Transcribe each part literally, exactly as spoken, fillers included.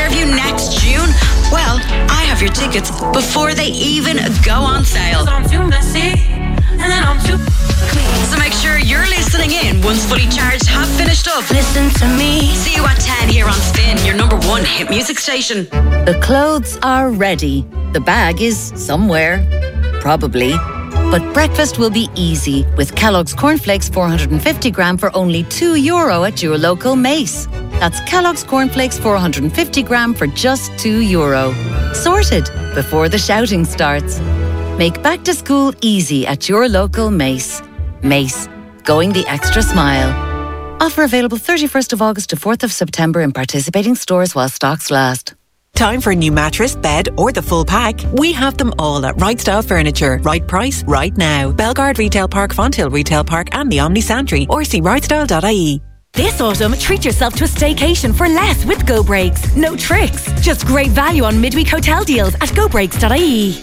preview next June? Well, I have your tickets before they even go on sale. I'm too messy, and then I'm too clean. So make sure you're listening in once Fully Charged have finished up. Listen to me. See you at ten here on Spin, your number one hit music station. The clothes are ready. The bag is somewhere, probably. But breakfast will be easy with Kellogg's Cornflakes four hundred fifty gram for only two euro at your local Mace. That's Kellogg's Cornflakes four hundred fifty gram for just two euro. Sorted before the shouting starts. Make back to school easy at your local Mace. Mace, going the extra smile. Offer available thirty-first of August to fourth of September in participating stores while stocks last. Time for a new mattress, bed or the full pack? We have them all at Right Style Furniture. Right price, right now. Belgard Retail Park, Fonthill Retail Park and the Omni Santry, or see right style dot I E. This autumn, treat yourself to a staycation for less with Go Breaks. No tricks, just great value on midweek hotel deals at go breaks dot I E.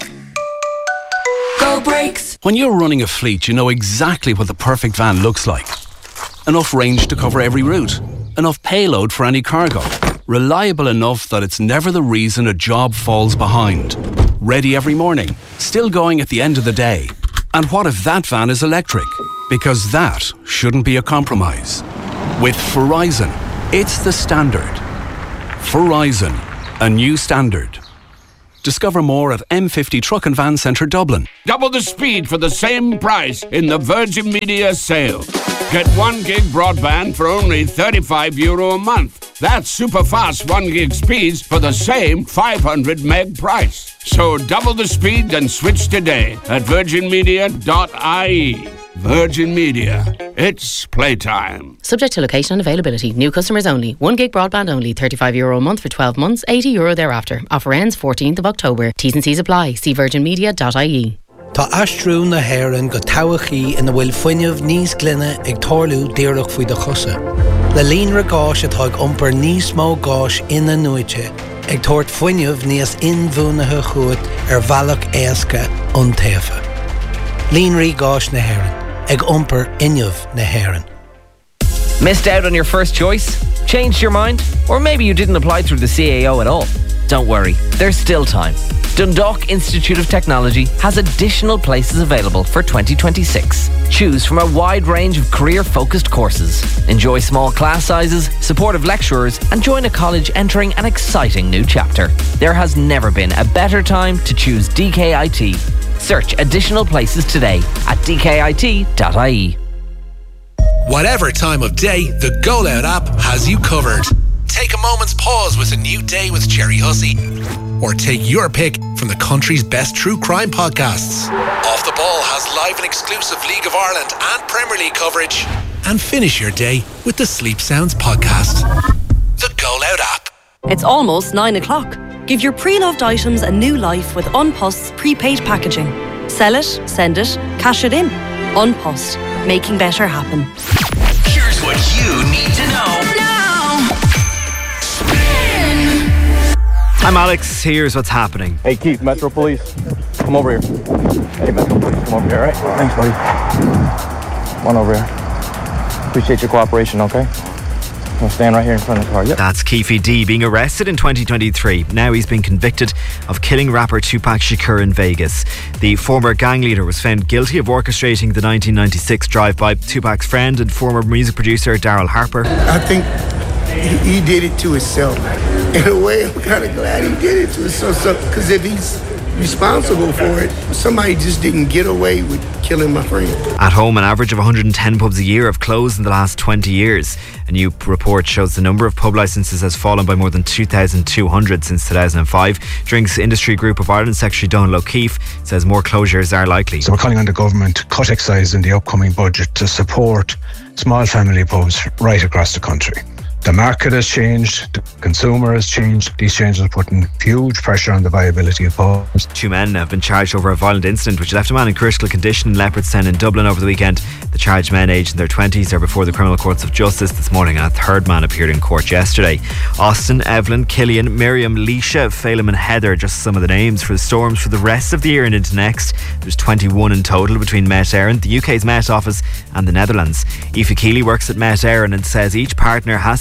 Go Breaks. When you're running a fleet, you know exactly what the perfect van looks like. Enough range to cover every route. Enough payload for any cargo. Reliable enough that it's never the reason a job falls behind. Ready every morning. Still going at the end of the day. And what if that van is electric? Because that shouldn't be a compromise. With Verizon, it's the standard. Verizon, a new standard. Discover more at M fifty Truck and Van Centre Dublin. Double the speed for the same price in the Virgin Media sale. Get one gig broadband for only thirty-five euro a month. That's super fast one gig speeds for the same five hundred meg price. So double the speed and switch today at virgin media dot I E. Virgin Media. It's playtime. Subject to location and availability. New customers only. one gig broadband only. thirty-five euro a month for twelve months. eighty euro thereafter. Offer ends fourteenth of October. T's and C's apply. See virgin media dot I E. Tá astrú na Héireann go tabachaí ina bhfuil fuinneamh níos glynne ag tarlú díreach faoi do chosa. Le líonra gáis atá ag iompar níos mó gáis ina nuaite ag tabhairt fuinneamh níos inmhúnathe chuat ar bhealach éasca an taobha. Líonraí gáis na Héireann ag iompar inneamh na Héireann. Missed out on your first choice? Changed your mind? Or maybe you didn't apply through the C A O at all? Don't worry, there's still time. Dundalk Institute of Technology has additional places available for twenty twenty-six. Choose from a wide range of career-focused courses. Enjoy small class sizes, supportive lecturers, and join a college entering an exciting new chapter. There has never been a better time to choose D K I T. Search additional places today at d k i t dot I E. Whatever time of day, the Go Loud app has you covered. Take a moment's pause with a new day with Jerry Hussey. Or take your pick from the country's best true crime podcasts. Off the Ball has live and exclusive League of Ireland and Premier League coverage. And finish your day with the Sleep Sounds podcast. The Go Loud app. It's almost nine o'clock. Give your pre-loved items a new life with Unpost's prepaid packaging. Sell it, send it, cash it in. Unpost, making better happen. Here's what you need to know now. I'm Alex, here's what's happening. Hey Keith, Metro Police, come over here. Hey Metro Police, come over here, alright? Thanks buddy. Come on over here. Appreciate your cooperation, okay? I'm stand right here in front of the car. Yep. That's Keefe D being arrested in twenty twenty-three. Now he's been convicted of killing rapper Tupac Shakur in Vegas. The former gang leader was found guilty of orchestrating the nineteen ninety-six drive-by. Tupac's friend and former music producer Daryl Harper. I think he, he did it to himself. In a way, I'm kind of glad he did it to himself. Because if he's responsible for it, somebody just didn't get away with killing my friend. At home, an average of one hundred ten pubs a year have closed in the last twenty years. A new report shows the number of pub licences has fallen by more than two thousand two hundred since two thousand five. Drinks Industry Group of Ireland Secretary Donal O'Keefe says more closures are likely. So we're calling on the government to cut excise in the upcoming budget to support small family pubs right across the country. The market has changed, the consumer has changed. These changes are putting huge pressure on the viability of pubs. Two men have been charged over a violent incident which left a man in critical condition in Leopardstown in Dublin over the weekend. The charged men, aged in their twenties, are before the criminal courts of justice this morning, and a third man appeared in court yesterday. Austin, Evelyn, Killian, Miriam, Leisha, Phelim and Heather, just some of the names for the storms for the rest of the year and into next. There's twenty-one in total between Met Éireann, the U K's Met Office and the Netherlands. Aoife Keeley works at Met Éireann and says each partner has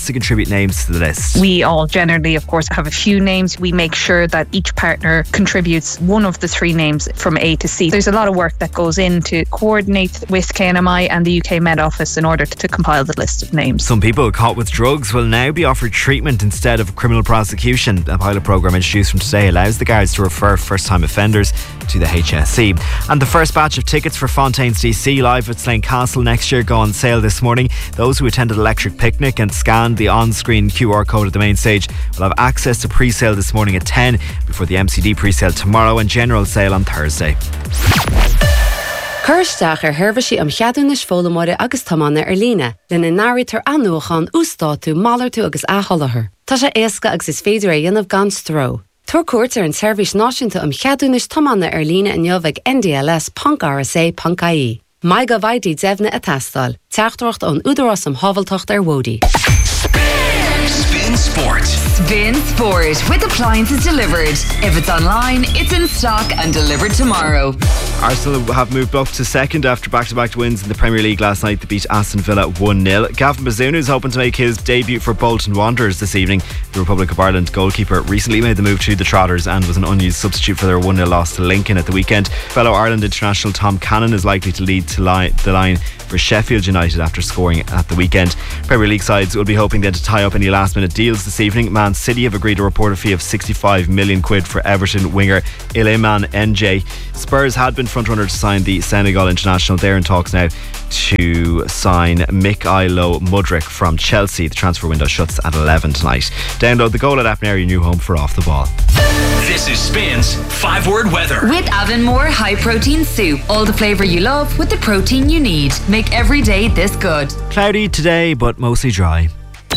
to contribute names to the list. We all generally, of course, have a few names. We make sure that each partner contributes one of the three names from A to C. There's a lot of work that goes in to coordinate with K N M I and the U K Met Office in order to compile the list of names. Some people caught with drugs will now be offered treatment instead of criminal prosecution. A pilot programme introduced from today allows the guards to refer first-time offenders to the H S E. And the first batch of tickets for Fontaine's D C live at Slane Castle next year go on sale this morning. Those who attended Electric Picnic and scanned the on-screen Q R code at the main stage will have access to pre-sale this morning at ten, before the M C D pre-sale tomorrow and general sale on Thursday. Chuirsteach ar thuirfisí am cheadún is fólamóide agus tamána ar líne, lena náiritar anúchan ústáú málar tú agus átholathar. Tá sé éasca agus is féidir é dhéanamh gan stró. Tuair cuairt ar an seirbhís náisiúnta am cheadún is tamána ar líne in neamh N D L S Punk R S A Punk I E. Mai go bhaidí deimhne a teastáil. Teachtacht an údarás am hábhaltocht ar Wody. Spin Sport. Spin Sport with appliances delivered. If it's online, it's in stock and delivered tomorrow. Arsenal have moved up to second after back-to-back wins in the Premier League last night. They beat Aston Villa one nil. Gavin Bazunu is hoping to make his debut for Bolton Wanderers this evening. The Republic of Ireland goalkeeper recently made the move to the Trotters and was an unused substitute for their one nil loss to Lincoln at the weekend. Fellow Ireland international Tom Cannon is likely to lead to li- the line for Sheffield United after scoring at the weekend. Premier League sides will be hoping then to tie up any last minute deals this evening. Man City have agreed a reported fee of sixty-five million quid for Everton winger Iliman N J. Spurs had been frontrunner to sign the Senegal international. They're in talks now to sign Mikhailo Mudryk from Chelsea. The transfer window shuts at eleven tonight. Download the Go Loud app now, your new home for Off the Ball. This is Spin's five word weather. With Avonmore High Protein Soup. All the flavour you love with the protein you need. Make every day this good. Cloudy today, but mostly dry.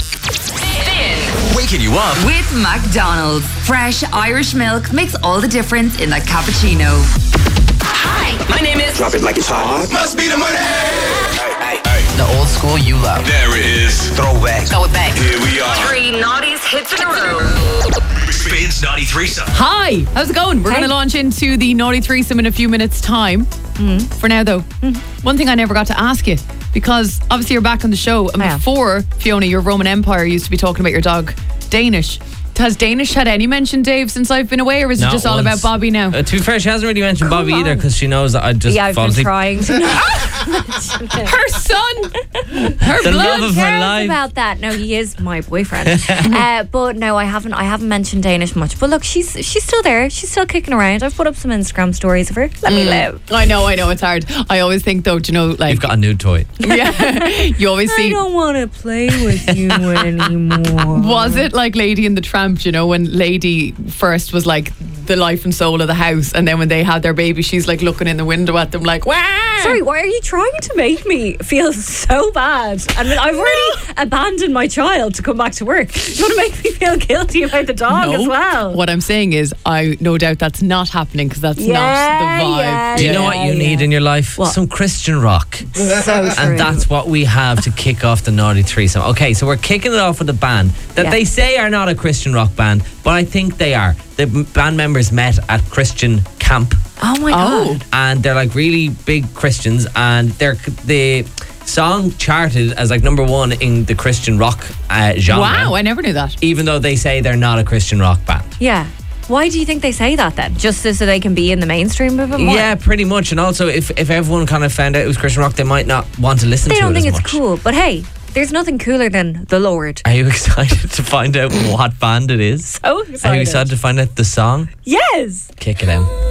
Waking you up with McDonald's. Fresh Irish milk makes all the difference in that cappuccino. Hi, my name is. Drop it like it's hot. Must be the money. Hey, hey, hey. The old school you love. There it is. Throwback. Go with bang. Here we are. Three naughties hits in a row. Spins Naughty Threesome. Hi, how's it going? We're Hey. going to launch into the Naughty Threesome in a few minutes' time. Mm. For now, though, mm. one thing I never got to ask you, because obviously you're back on the show, and before, Fiona, your Roman Empire used to be talking about your dog, Danish. Has Danish had any mention, Dave, since I've been away, or is it Not just all once. about Bobby now? Uh, to be fair, she hasn't really mentioned Bobby either, because she knows that I'd just Yeah, I've fall been asleep. trying to. Her son, her The blood love of her cares life. about that. No, he is my boyfriend. uh, but no, I haven't. I haven't mentioned Danish much. But look, she's she's still there. She's still kicking around. I've put up some Instagram stories of her. Let me Mm. live. I know, I know, it's hard. I always think, though, do you know, like... You've got a nude toy. Yeah, you always see... I don't want to play with you anymore. Was it like Lady and the Tramp, you know, when Lady first was like the life and soul of the house, and then when they had their baby, she's like looking in the window at them like, wow. Sorry, why are you trying to make me feel so bad? I mean, I've already abandoned my child to come back to work. You want to make me feel guilty about the dog No. as well? What I'm saying is, I no doubt that's not happening, because that's Yeah, not the vibe. yeah, Do you know what you yeah. need in your life? Some Christian rock. So true. And that's what we have to kick off the Naughty Threesome. Okay, so we're kicking it off with a band that Yeah. they say are not a Christian rock band, but I think they are. The m- band members met at Christian camp. Oh my god. And they're like really big Christians, and they're the song charted as like number one in the Christian rock uh, genre. Wow, I never knew that. Even though they say they're not a Christian rock band. Yeah. Why do you think they say that then? Just so they can be in the mainstream a bit more? Yeah, pretty much. And also, if, if everyone kind of found out it was Christian rock, they might not want to listen They to don't it think as it's much. cool. But hey, there's nothing cooler than the Lord. Are you excited to find out what band it is? So Are you excited. excited to find out the song? Yes. Kick it out.